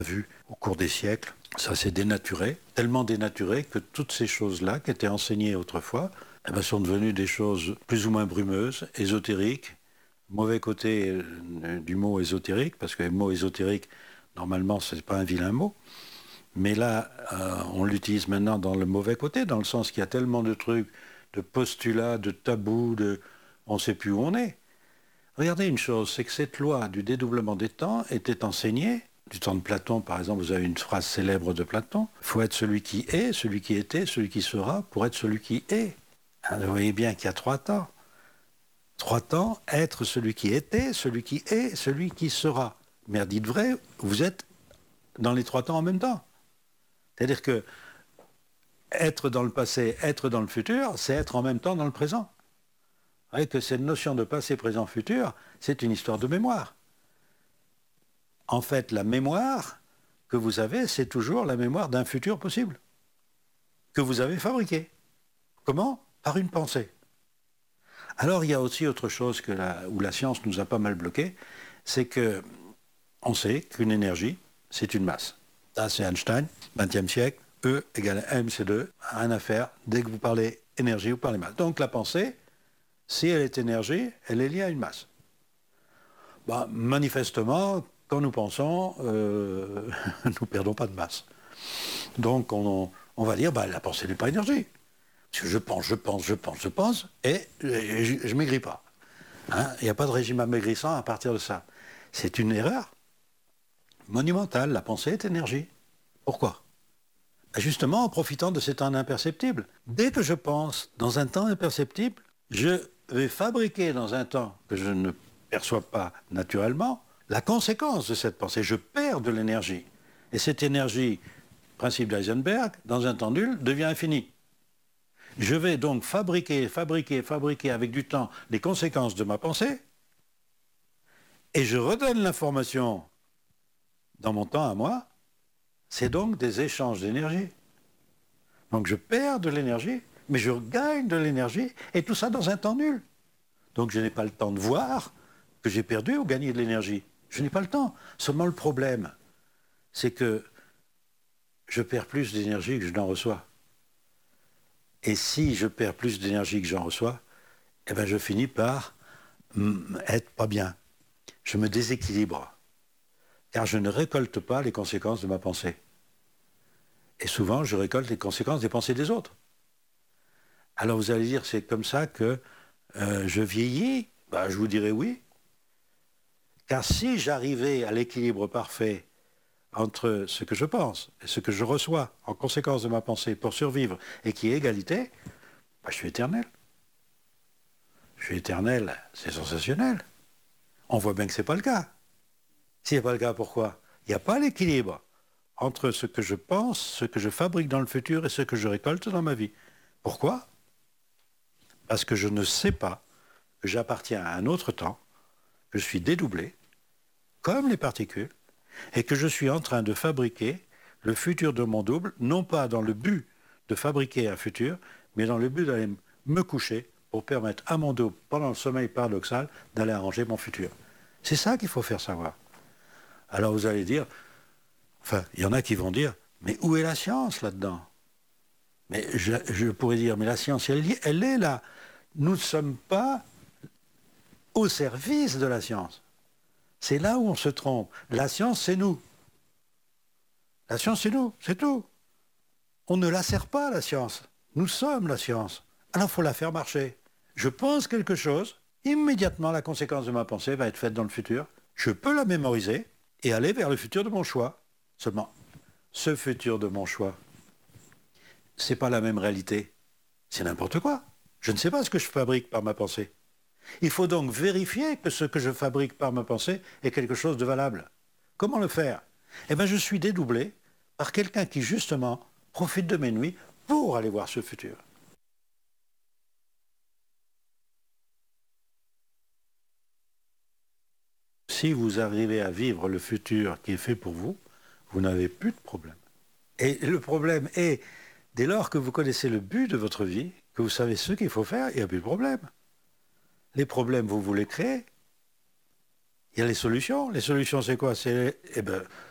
vu au cours des siècles, ça s'est dénaturé, tellement dénaturé que toutes ces choses-là qui étaient enseignées autrefois sont devenues des choses plus ou moins brumeuses, ésotériques, mauvais côté du mot ésotérique, parce que le mot ésotérique, normalement, ce n'est pas un vilain mot, mais là, on l'utilise maintenant dans le mauvais côté, dans le sens qu'il y a tellement de trucs, de postulats, de tabous, on ne sait plus où on est. Regardez une chose, c'est que cette loi du dédoublement des temps était enseignée, du temps de Platon par exemple, vous avez une phrase célèbre de Platon, il faut être celui qui est, celui qui était, celui qui sera, pour être celui qui est. Alors, vous voyez bien qu'il y a 3 temps. 3 temps, être celui qui était, celui qui est, celui qui sera. Mais dites vrai, vous êtes dans les 3 temps en même temps. C'est-à-dire que être dans le passé, être dans le futur, c'est être en même temps dans le présent. Vous voyez que cette notion de passé, présent, futur, c'est une histoire de mémoire. En fait, la mémoire que vous avez, c'est toujours la mémoire d'un futur possible, que vous avez fabriqué. Comment ? Par une pensée. Alors, il y a aussi autre chose où la science nous a pas mal bloqué, c'est que on sait qu'une énergie, c'est une masse. Ça, c'est Einstein, 20e siècle, E égale mc2, rien à faire. Dès que vous parlez énergie, vous parlez masse. Donc, la pensée, si elle est énergie, elle est liée à une masse. Manifestement, quand nous pensons, nous ne perdons pas de masse. Donc, on va dire, la pensée n'est pas énergie. Parce que je pense, et je ne maigris pas. Il n'y a pas de régime amaigrissant à partir de ça. C'est une erreur monumentale. La pensée est énergie. Pourquoi ? Justement, en profitant de ces temps imperceptibles. Dès que je pense dans un temps imperceptible, je vais fabriquer dans un temps que je ne perçois pas naturellement la conséquence de cette pensée. Je perds de l'énergie. Et cette énergie, principe d'Heisenberg, dans un temps nul, devient infinie. Je vais donc fabriquer avec du temps les conséquences de ma pensée et je redonne l'information dans mon temps à moi. C'est donc des échanges d'énergie. Donc je perds de l'énergie, mais je gagne de l'énergie et tout ça dans un temps nul. Donc je n'ai pas le temps de voir que j'ai perdu ou gagné de l'énergie. Je n'ai pas le temps. Seulement le problème, c'est que je perds plus d'énergie que je n'en reçois. Et si je perds plus d'énergie que j'en reçois, je finis par être pas bien. Je me déséquilibre. Car je ne récolte pas les conséquences de ma pensée. Et souvent, je récolte les conséquences des pensées des autres. Alors vous allez dire, c'est comme ça que je vieillis ? Je vous dirais oui. Car si j'arrivais à l'équilibre parfait entre ce que je pense et ce que je reçois en conséquence de ma pensée pour survivre et qui est égalité, je suis éternel. Je suis éternel, c'est sensationnel. On voit bien que ce n'est pas le cas. Si ce n'est pas le cas, pourquoi ? Il n'y a pas l'équilibre entre ce que je pense, ce que je fabrique dans le futur et ce que je récolte dans ma vie. Pourquoi ? Parce que je ne sais pas que j'appartiens à un autre temps, que je suis dédoublé, comme les particules, et que je suis en train de fabriquer le futur de mon double, non pas dans le but de fabriquer un futur, mais dans le but d'aller me coucher pour permettre à mon double, pendant le sommeil paradoxal, d'aller arranger mon futur. C'est ça qu'il faut faire savoir. Alors vous allez dire, il y en a qui vont dire, mais où est la science là-dedans ? Mais je pourrais dire, mais la science, elle est là. Nous ne sommes pas au service de la science. C'est là où on se trompe. La science, c'est nous. La science, c'est nous, c'est tout. On ne la sert pas, la science. Nous sommes la science. Alors il faut la faire marcher. Je pense quelque chose, immédiatement la conséquence de ma pensée va être faite dans le futur. Je peux la mémoriser et aller vers le futur de mon choix. Seulement, ce futur de mon choix, c'est pas la même réalité. C'est n'importe quoi. Je ne sais pas ce que je fabrique par ma pensée. Il faut donc vérifier que ce que je fabrique par ma pensée est quelque chose de valable. Comment le faire ? Je suis dédoublé par quelqu'un qui, justement, profite de mes nuits pour aller voir ce futur. Si vous arrivez à vivre le futur qui est fait pour vous, vous n'avez plus de problème. Et le problème est, dès lors que vous connaissez le but de votre vie, que vous savez ce qu'il faut faire, il n'y a plus de problème. Les problèmes, vous les créez. Il y a les solutions. Les solutions, c'est quoi ? C'est